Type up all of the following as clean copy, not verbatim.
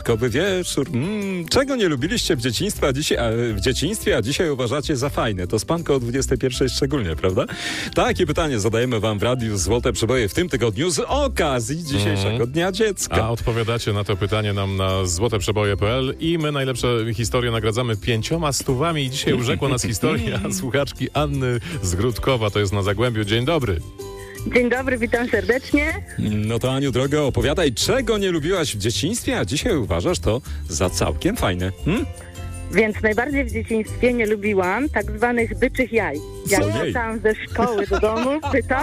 piątkowy wieczór. Czego nie lubiliście w dzieciństwie, a dzisiaj uważacie za fajne? To spanko o 21 szczególnie, prawda? Takie pytanie zadajemy wam w Radiu Złote Przeboje w tym tygodniu z okazji dzisiejszego Dnia Dziecka. A odpowiadacie na to pytanie nam na złoteprzeboje.pl i my najlepsze historie nagradzamy 5 stówami. I dzisiaj urzekła nas historia słuchaczki Anny z Grudkowa. To jest na Zagłębiu. Dzień dobry. Dzień dobry, witam serdecznie. No to Aniu, droga, opowiadaj, czego nie lubiłaś w dzieciństwie, a dzisiaj uważasz to za całkiem fajne. Więc najbardziej w dzieciństwie nie lubiłam tak zwanych byczych jaj. Jak wracałam ze szkoły do domu,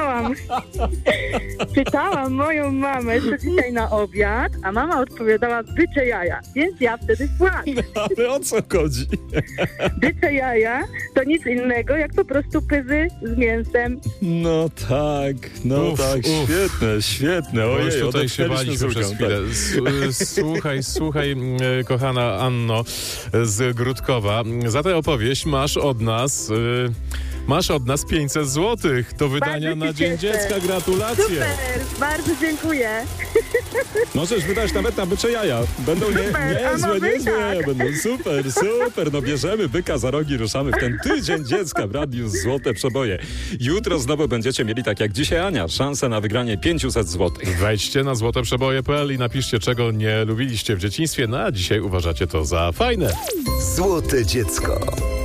pytałam moją mamę, co dzisiaj na obiad, a mama odpowiadała bycze jaja, więc ja wtedy płaczę. Ale o co chodzi? Bycze jaja to nic innego, jak po prostu pyzy z mięsem. No tak, świetne. Bo Ojej, już tutaj się baliśmy przez chwilę. Słuchaj, kochana Anno z Grudkowa, za tę opowieść masz od nas 500 złotych do wydania na Dzień Dziecka. Gratulacje. Super, bardzo dziękuję. Możesz wydać nawet na bycze jaja. Będą niezłe. Będą super. No bierzemy byka za rogi, ruszamy w ten tydzień dziecka w Radiu Złote Przeboje. Jutro znowu będziecie mieli, tak jak dzisiaj Ania, szansę na wygranie 500 złotych. Wejdźcie na złoteprzeboje.pl i napiszcie, czego nie lubiliście w dzieciństwie, a dzisiaj uważacie to za fajne. Złote dziecko.